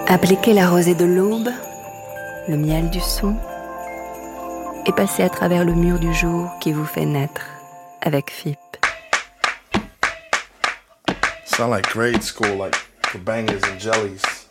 Appliquez la rosée de l'aube, le miel du son, et passez à travers le mur du jour qui vous fait naître avec FIP. Sound like grade school, like for bangers and jellies.